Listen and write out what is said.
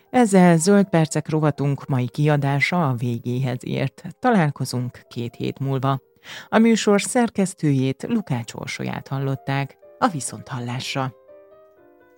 Ezzel Zöld Percek rovatunk mai kiadása a végéhez ért. Találkozunk 2 hét múlva. A műsor szerkesztőjét, Lukács Orsolyát hallották. A viszonthallásra.